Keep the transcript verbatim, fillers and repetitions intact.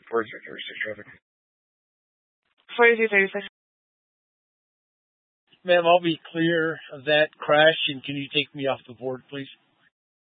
Where's your thirty-six traffic? forty-two thirty-six. Ma'am, I'll be clear of that crash, and can you take me off the board, please?